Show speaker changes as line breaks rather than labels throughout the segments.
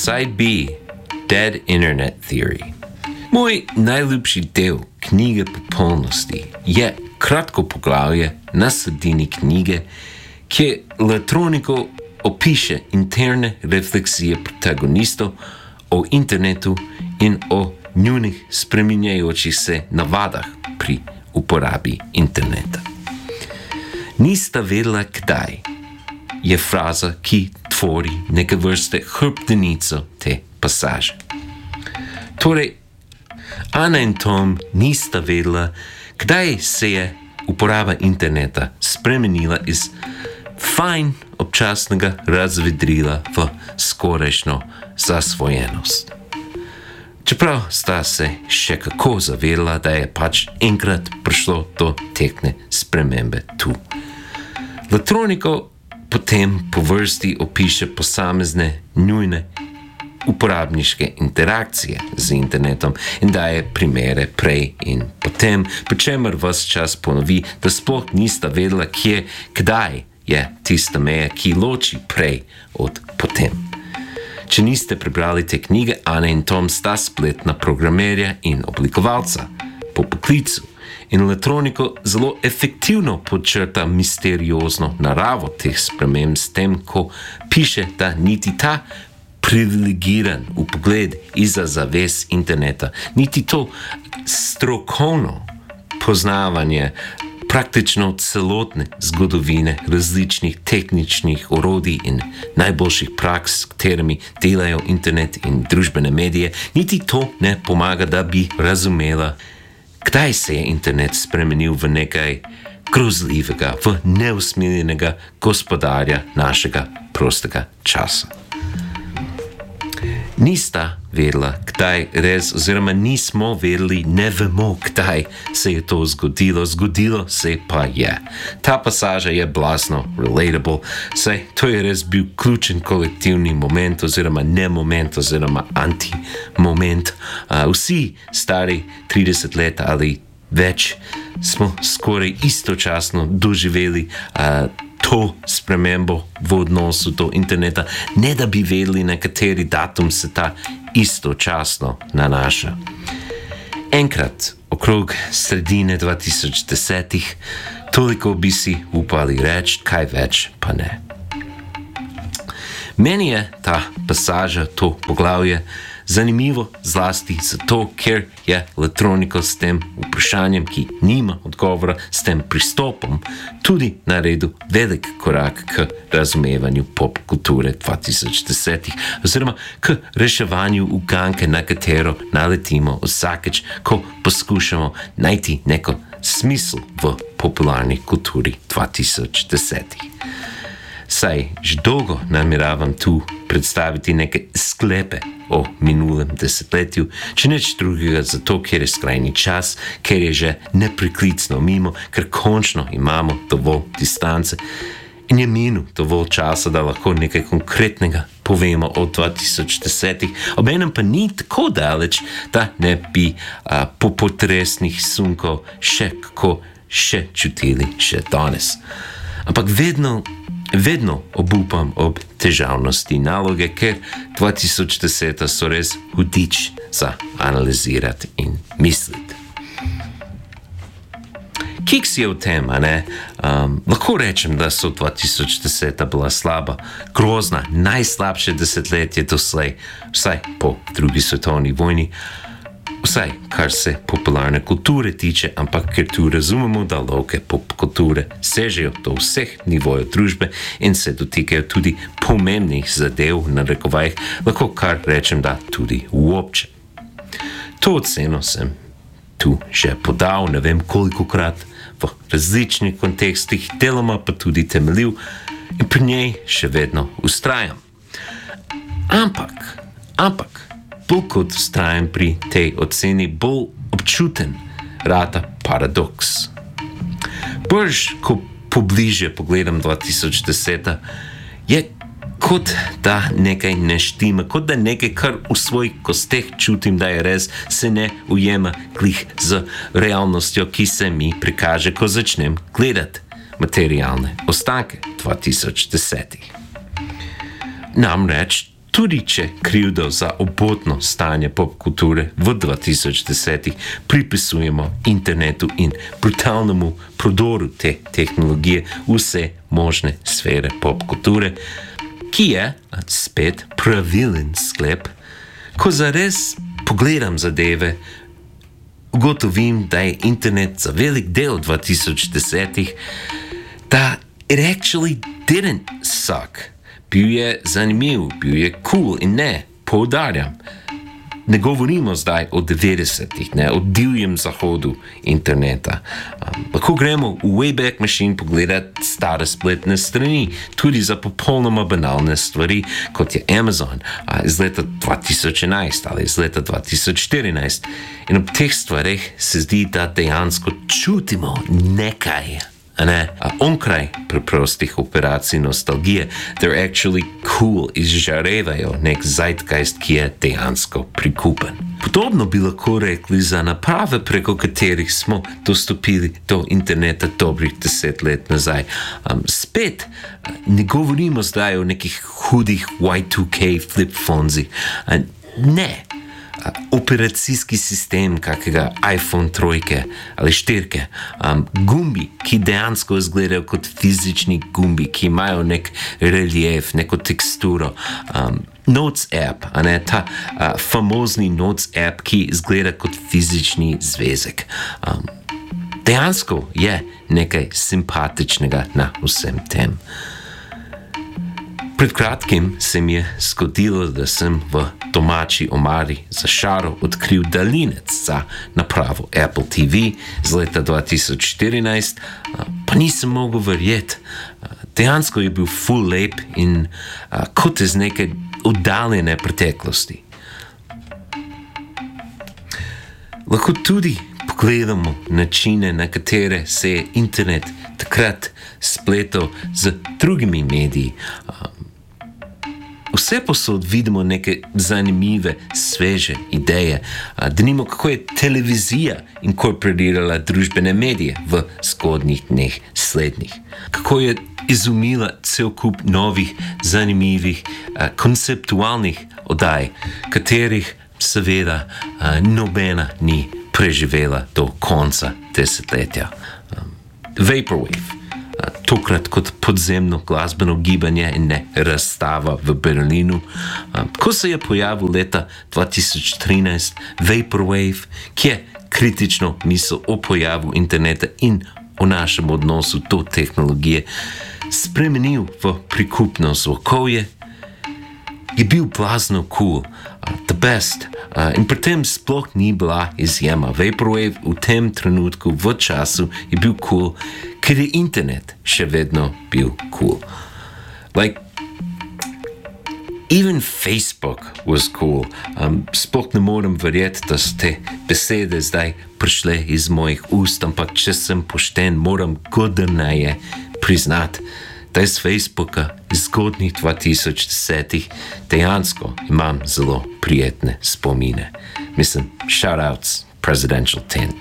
Side B, Dead Internet Theory. Moj najljubši del knjige Popolnosti je kratko poglavje na sredini knjige, ki elektroniko opiše interne refleksije protagonistov o internetu in o njunih spreminjajočih se navadah pri uporabi interneta. Nista vedela, kdaj je fraza, ki tvori neke vrste hrbtenico te pasaže. Torej, Ana in Tom nista vedela, kdaj se je uporaba interneta spremenila iz fajn občasnega razvedrila v skorajšnjo zasvojenost. Čeprav sta se še kako zavedala, da je pač enkrat prišlo do tekne spremembe tu. Elektroniko potem po vrsti opiše posamezne nujne uporabniške interakcije z internetom in daje primere prej in potem, pri čemer ves čas ponovi, da sploh nista vedela, kdaj je tista meja, ki loči prej od potem. Če niste prebrali te knjige, Ana in Tom sta spletna programerja in oblikovalca po poklicu in elektroniko zelo efektivno podčrta misteriozno naravo teh sprememb s tem, ko piše, da niti ta privilegiran vpogled izza zaves interneta, niti to strokovno poznavanje praktično celotne zgodovine različnih tehničnih orodij in najboljših praks, s katerimi delajo internet in družbene medije, niti to ne pomaga, da bi razumela, kdaj se je internet spremenil v nekaj grozljivega, v neusmiljenega gospodarja našega prostega časa. Nista vedela, kdaj res, oziroma nismo vedeli, ne vemo, kdaj se je to zgodilo se pa je. Ta pasaža je blazno relatable, saj to je res bil ključen kolektivni moment, oziroma ne moment, oziroma anti-moment. Vsi stari 30 let ali več smo skoraj istočasno doživeli to spremembo v odnosu do interneta, ne da bi vedeli, na kateri datum se ta istočasno nanaša. Enkrat okrog sredine 2010-ih, toliko bi si upali reči, kaj več pa ne. Meni je ta pasaža, to poglavje, zanimivo zlasti zato, ker je elektroniko s tem vprašanjem, ki nima odgovora, s tem pristopom, tudi naredil velik korak k razumevanju popkulture 2010-ih, oziroma k reševanju uganke, na katero naletimo vsakeč, ko poskušamo najti neko smisel v popularni kulturi 2010-ih. Saj že dolgo nameravam tu predstaviti neke sklepe o minulem desetletju, če nič drugega zato, ker je skrajni čas, ker je že nepreklicno mimo, ker končno imamo dovolj distance in je minil dovolj časa, da lahko nekaj konkretnega povemo o 2010-ih, obenem pa ni tako daleč, da ne bi po potresnih sunkov še čutili še danes. Ampak vedno obupam ob težavnosti naloge, ker 2010 so res hudič za analizirati in misliti. Kiks je v tem, lahko rečem, da so 2010 bila slaba, grozna, najslabše desetletje doslej, vsaj po drugi svetovni vojni, vsaj kar se popularne kulture tiče, ampak ker tu razumemo, da lovke popkulture sežejo do vseh nivojev družbe in se dotikajo tudi pomembnih zadev na rekovajih, lahko kar rečem, da tudi uopće. To oceno sem tu že podal, ne vem kolikokrat, v različnih kontekstih, deloma pa tudi temeljil in pri njej še vedno vztrajam. Ampak, bolj kot vztrajam pri tej oceni, bolj občuten rata paradoks. Brž, ko pobliže pogledam 2010, je kot da nekaj ne štima, kot da nekaj, kar v svojih kosteh čutim, da je res, se ne ujema glih z realnostjo, ki se mi prikaže, ko začnem gledati materialne ostanke 2010. Namreč tudi če krivdo za obotno stanje popkulture v 2010-ih pripisujemo internetu in brutalnemu prodoru te tehnologije v vse možne sfere popkulture, ki je spet pravilen sklep, ko zares pogledam zadeve, ugotovim, da je internet za velik del 2010-ih, da it actually didn't suck. Bil je zanimiv, bil je cool in ne, poudarjam. Ne govorimo zdaj o 90-ih, ne, o divjem zahodu interneta. Lahko gremo v Wayback Machine pogledati stare spletne strani, tudi za popolnoma banalne stvari, kot je Amazon iz leta 2011 ali iz leta 2014. In ob teh stvarih se zdi, da dejansko čutimo nekaj. Onkraj preprostih operacij nostalgije, they're actually cool, izžarevajo nek zeitgeist, ki je dejansko prikupen. Podobno bi lahko rekli za naprave, preko katerih smo dostopili do interneta dobrih 10 let nazaj. Spet ne govorimo zdaj o nekih hudih Y2K flip-phonezih. Ne. Operacijski sistem kakega iPhone 3 ali 4, gumbi, ki dejansko izgledajo kot fizični gumbi, ki imajo nek relief, neko teksturo, Notes app, ta famozni Notes app, ki izgleda kot fizični zvezek. Dejansko je nekaj simpatičnega na vsem tem. Pred kratkim se mi je zgodilo, da sem v domači omari za šaro odkril daljinec za napravo Apple TV z leta 2014, pa nisem mogel verjeti. Dejansko je bil full lep in kot iz neke oddaljene preteklosti. Lahko tudi pogledamo načine, na katere se je internet takrat spletel z drugimi mediji. Vse posod vidimo neke zanimive, sveže ideje. Denimo, kako je televizija inkorporirala družbene medije v zgodnjih dneh slednjih. Kako je izumila cel kup novih, zanimivih, konceptualnih oddaj, katerih seveda nobena ni preživela do konca desetletja. Vaporwave. Tokrat kot podzemno glasbeno gibanje in ne razstava v Berlinu. Ko se je pojavil leta 2013 Vaporwave, ki je kritično misel o pojavu interneta in o našem odnosu do tehnologije spremenil v prikupno zvokovje, je bil blazno cool, the best, in pri tem sploh ni bila izjema. Vaporwave v tem trenutku, v času, je bil cool, ker je internet še vedno bil cool. Like, even Facebook was cool. Sploh ne morem verjeti, da so te besede zdaj prišle iz mojih ust, ampak če sem pošten, moram godrneje priznati, da iz Facebooka iz zgodnjih 2010-ih dejansko imam zelo prijetne spomine. Mislim, shoutouts, Presidential 10.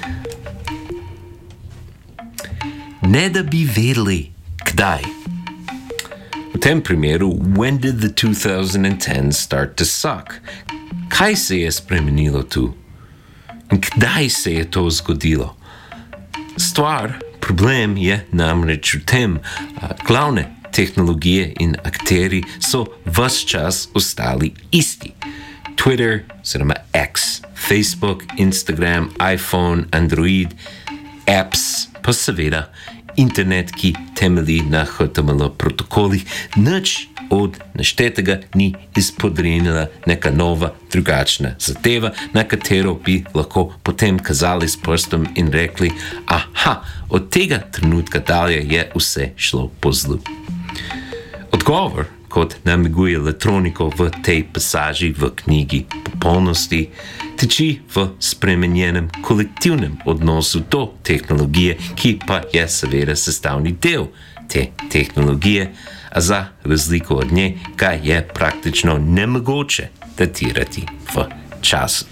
Ne da bi vedeli, kdaj. V tem primeru, when did the 2010s start to suck? Kaj se je spremenilo tu? In kdaj se je to zgodilo? Problem je namreč v tem, glavne tehnologije in akteri so ves čas ostali isti. Twitter, oziroma X, Facebook, Instagram, iPhone, Android, apps, pa seveda internet, ki temelji na HTML protokolih, nič od naštetega ni izpodrinila neka nova, drugačna zadeva, na katero bi lahko potem kazali s prstom in rekli, aha, od tega trenutka dalje je vse šlo po zlu. Odgovor, kot namiguje Letroniko v tej pasaži v knjigi Popolnosti, tiči v spremenjenem kolektivnem odnosu do tehnologije, ki pa je seveda sestavni del te tehnologije, a za razliko od nje, ga je praktično nemogoče datirati v času.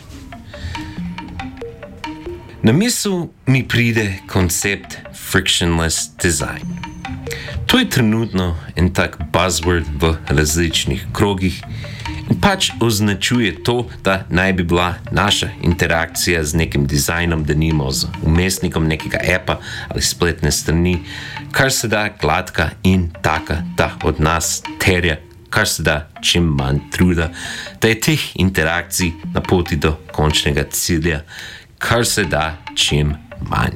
Na misel mi pride koncept frictionless design. To je trenutno en tak buzzword v različnih krogih in pač označuje to, da naj bi bila naša interakcija z nekim dizajnom, da nimo z umestnikom nekega appa ali spletne strani, kar se da gladka in taka, da od nas terja kar se da čim manj truda, da je teh interakcij na poti do končnega cilja, kar se da čim manj.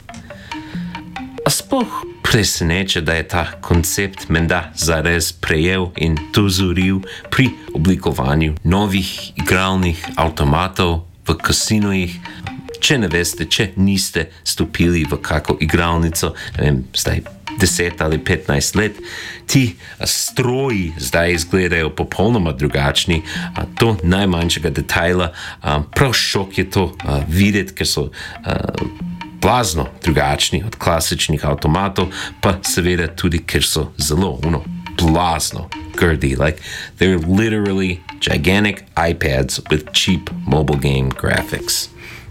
A sploh preseneča, da je ta koncept menda zares prejel in dozoril pri oblikovanju novih igralnih avtomatov v kasinojih. Če ne veste, če niste stopili v kako igralnico, ne vem, zdaj 10 ali 15 let, ti stroji zdaj izgledajo popolnoma drugačni, do najmanjšega detajla, prav šok je to videti, ker so blazno drugačni od klasičnih avtomatov, pa seveda tudi, ker so zelo blazno grdi. Like, they're literally gigantic iPads with cheap mobile game graphics.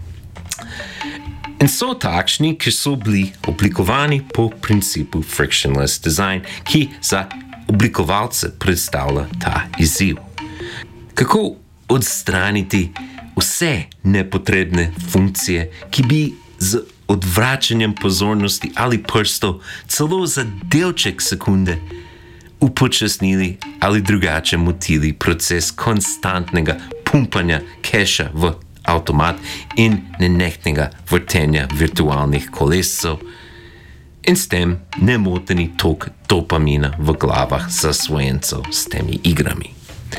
In so takšni, ki so bili oblikovani po principu frictionless design, ki za oblikovalce predstavlja ta izziv. Kako odstraniti vse nepotrebne funkcije, ki bi z odvračanjem pozornosti ali prstov celo za delček sekunde upočasnili ali drugače motili proces konstantnega pumpanja keša v avtomat in nenehnega vrtenja virtualnih kolescev in s tem nemoteni tok dopamina v glavah zasvojencev s temi igrami.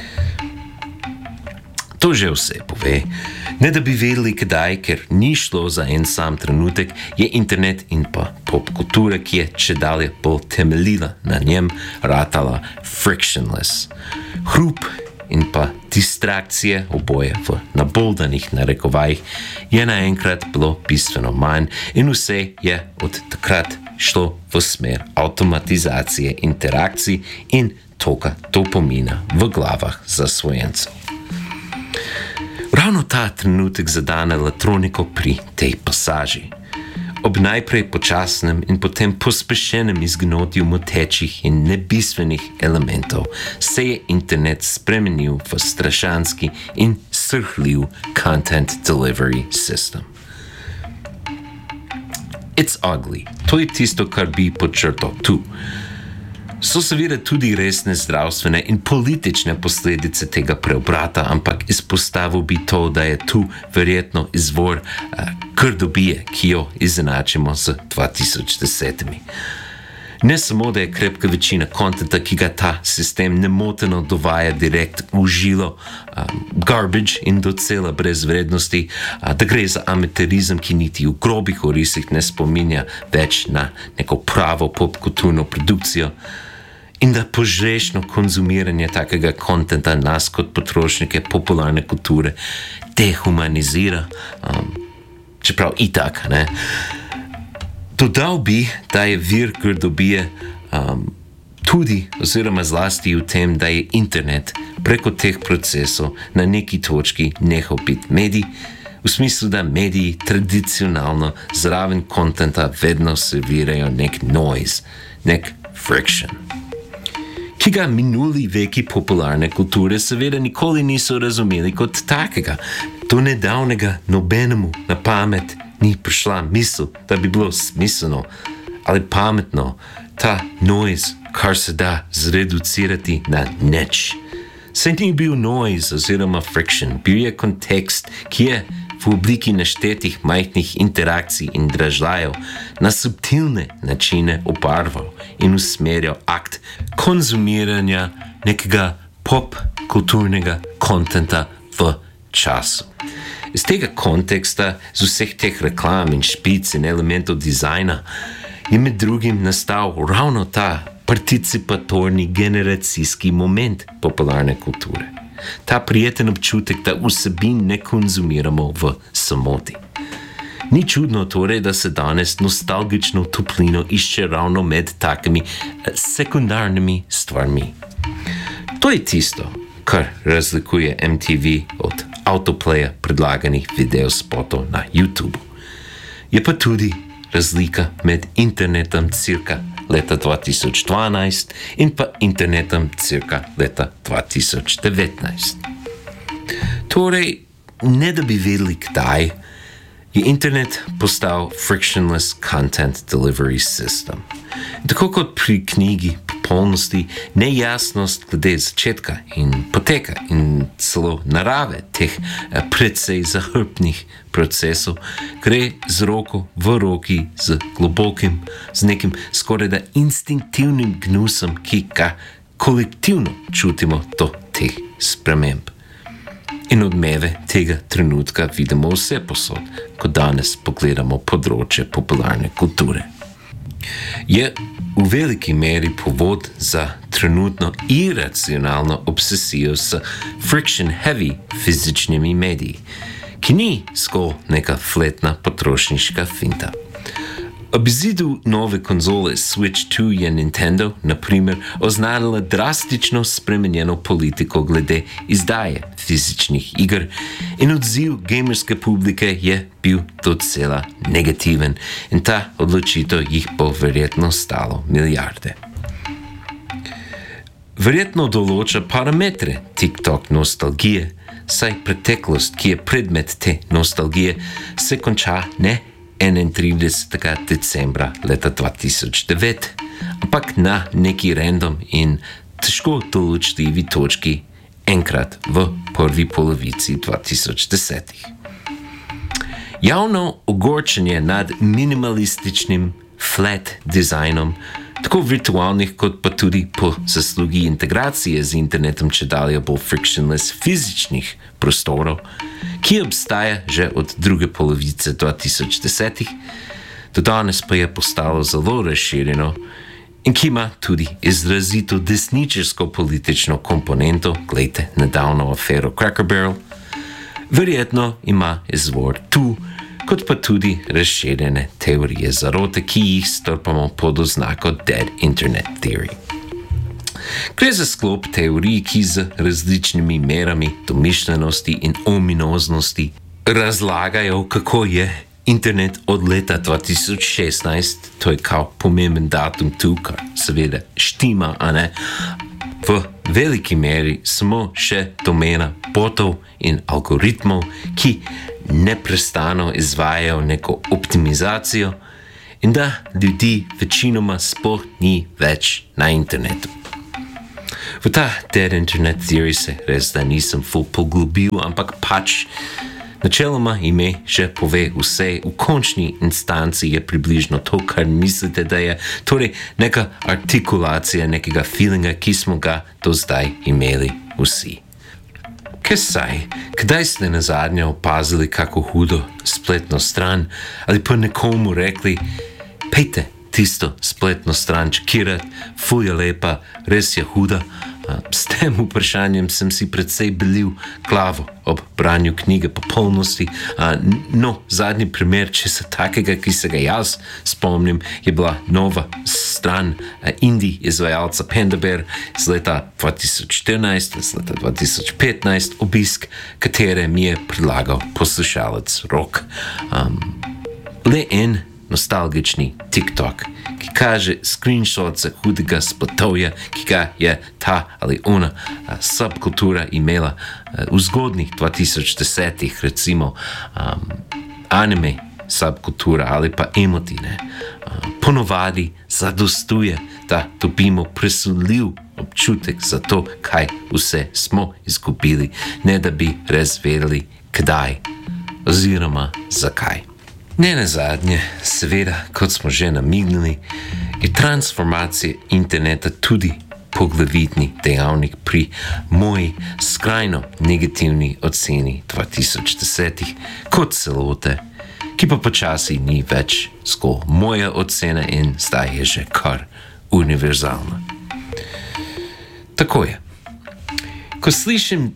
To že vse pove. Ne da bi vedeli kdaj, ker ni šlo za en sam trenutek, je internet in pa popkultura, ki je čedalje bolj temeljila na njem, ratala frictionless. Hrup in pa distrakcije, oboje v naboldanih narekovajih, je naenkrat bilo bistveno manj in vse je od takrat šlo v smer avtomatizacije interakcij in toka dopamina v glavah zasvojencev. Ravno ta trenutek zadane elektroniko pri tej pasaži. Ob najprej počasnem in potem pospešenem izginotju motečih in nebistvenih elementov se je internet spremenil v strašanski in srhljiv content delivery system. It's ugly. To je tisto, kar bi podčrtal tu. So seveda tudi resne zdravstvene in politične posledice tega preobrata, ampak izpostavil bi to, da je tu verjetno izvor grdobije, ki jo izenačimo z 2010. Ne samo, da je krepka večina kontenta, ki ga ta sistem nemoteno dovaja direkt v žilo, garbage in docela brez vrednosti, da gre za amaterizem, ki niti v grobih orisih ne spominja več na neko pravo popkulturno produkcijo, in da požrešno konzumiranje takega kontenta nas kot potrošnike popularne kulture dehumanizira, čeprav itak, ne. Dodal bi, da je vir grdobije tudi oziroma zlasti v tem, da je internet preko teh procesov na neki točki nehal biti medij, v smislu, da mediji tradicionalno zraven kontenta vedno servirajo nek noise, nek friction, ki ga minuli veki popularne kulture seveda nikoli niso razumeli kot takega. Do nedavnega nobenemu na pamet ni prišla misel, da bi bilo smiselno ali pametno ta noise, kar se da zreducirati na nič. Saj ni bil noise oziroma friction, bil je kontekst, ki je v obliki naštetih majhnih interakcij in dražljajev na subtilne načine obarval in usmerjal akt konzumiranja nekega pop-kulturnega kontenta v času. Iz tega konteksta, z vseh teh reklam in špic in elementov dizajna, je med drugim nastal ravno ta participatorni generacijski moment popularne kulture. Ta prijeten občutek, da vsebin ne konzumiramo v samoti. Ni čudno torej, da se danes nostalgično toplino išče ravno med takimi sekundarnimi stvarmi. To je tisto, kar razlikuje MTV od autoplaya predlaganih videospotov na YouTubu. Je pa tudi razlika med internetom cirka leta 2012 in pa internetom cirka leta 2019. Torej, ne da bi vedeli kdaj, je internet postal frictionless content delivery system. Tako kot pri knjigi popolnosti, nejasnost glede začetka in poteka in celo narave teh precej zahrbtnih procesov gre z roko v roki z globokim, z nekim skorajda instinktivnim gnusom, ki ga kolektivno čutimo do teh sprememb. In odmeve tega trenutka vidimo vse posod, ko danes pogledamo področje popularne kulture. Je v veliki meri povod za trenutno iracionalno obsesijo s friction-heavy fizičnimi mediji, ki ni zgolj neka fletna potrošniška finta. Ob izidu nove konzole Switch 2 je Nintendo, na primer, oznanila drastično spremenjeno politiko glede izdaje fizičnih iger in odziv gamerske publike je bil docela negativen in ta odločitev jih bo verjetno stalo milijarde. Verjetno določa parametre TikTok nostalgije, saj preteklost, ki je predmet te nostalgije, se konča ne 31. decembra leta 2009, ampak na neki random in težko določljivi točki enkrat v prvi polovici 2010. Javno ogorčenje nad minimalističnim flat dizajnom, tako virtualnih kot pa tudi po zaslugi integracije z internetom čedalje bolj frictionless fizičnih prostorov, ki obstaja že od druge polovice 2010-ih, do danes pa je postalo zelo razširjeno in ki ima tudi izrazito desničarsko politično komponento, glejte nedavno afero Cracker Barrel, verjetno ima izvor tu, kot pa tudi razširjene teorije zarote, ki jih strpamo pod oznako Dead Internet Theory. Gre za sklop teorij, ki z različnimi merami domišljenosti in ominoznosti razlagajo, kako je internet od leta 2016, to je kao pomemben datum tu, kar seveda štima, a ne, v veliki meri samo še domena botov in algoritmov, ki neprestano izvajajo neko optimizacijo in da ljudi večinoma sploh ni več na internetu. V ta Dead Internet Theory se res da nisem ful poglobil, ampak pač načeloma ime že pove vse, v končni instanci je približno to, kar mislite, da je, torej neka artikulacija nekega feelinga, ki smo ga do zdaj imeli vsi. Kaj saj, kdaj ste nazadnje opazili kako hudo spletno stran ali pa nekomu rekli, pejte tisto spletno stran čekirat, ful je lepa, res je huda. S tem vprašanjem sem si precej belil glavo ob branju knjige popolnosti. No, zadnji primer česa takega, ki se ga jaz spomnim, je bila nova stran indie izvajalca Panda-Bear z leta 2014, z leta 2015, obisk katere mi je predlagal poslušalec Rok. Le en nostalgični TikTok, ki kaže screenshotce hudega spletovja, ki ga je ta ali ona subkultura imela v zgodnih 2010-ih, recimo anime subkultura ali pa emotine, ponovadi zadostuje, da dobimo presudljiv občutek za to, kaj vse smo izgubili, ne da bi res vedeli, kdaj oziroma zakaj. Ne nazadnje, seveda, kot smo že namignili, je transformacija interneta tudi poglavitni dejavnik pri moji skrajno negativni oceni 2010-ih kot celote, ki pa počasi ni več zgolj moja ocena in zdaj je že kar univerzalna. Tako je. Ko slišim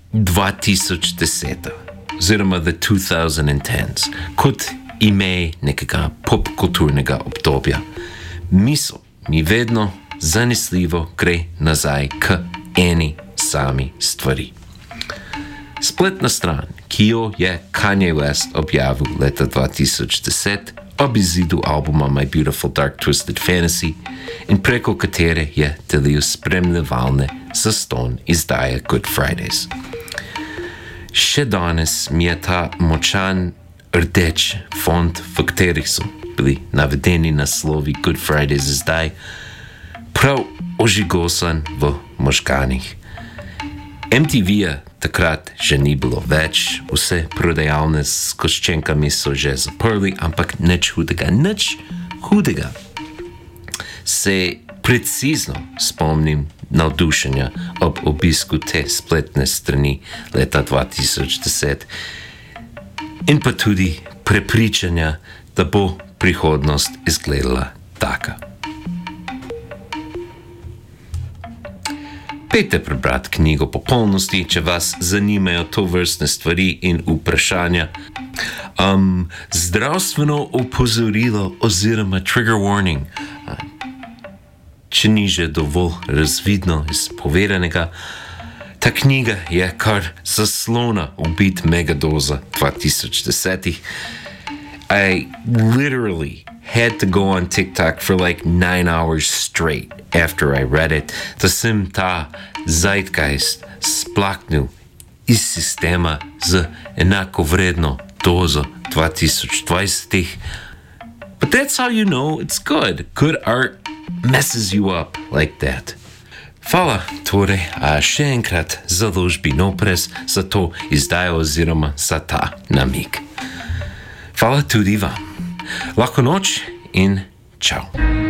2010 oziroma the 2010s kot ime nekega popkulturnega obdobja, misel mi vedno zanesljivo gre nazaj k eni sami stvari. Spletna stran, ki jo je Kanye West objavil leta 2010 ob izidu albuma My Beautiful Dark Twisted Fantasy in preko katere je delil spremljevalne zastonj izdaje Good Fridays. Še danes mi je ta močan rdeč font, v katerih so bili navedeni naslovi Good Fridays izdaj, prav ožigosan v možganih. MTV-ja takrat že ni bilo več, vse prodajalne s koščenkami so že zaprli, ampak nič hudega. Se precizno spomnim navdušenja ob obisku te spletne strani leta 2010 in pa tudi prepričanja, da bo prihodnost izgledala taka. Pejte prebrati knjigo Popolnosti, če vas zanimajo tovrstne stvari in vprašanja. Zdravstveno opozorilo oziroma trigger warning. Če ni že dovolj razvidno iz povedanega, ta knjiga je kar zaslona ubit megadoza 2010. I literally had to go on TikTok for like 9 hours straight after I read it, da sem ta zeitgeist splaknil iz sistema z enakovredno dozo 2020. But that's how you know it's good. Good art messes you up like that. Hvala torej še enkrat založbi Nopres za to izdajo oziroma za ta namig. Hvala tudi vam. Lahko noč in čau.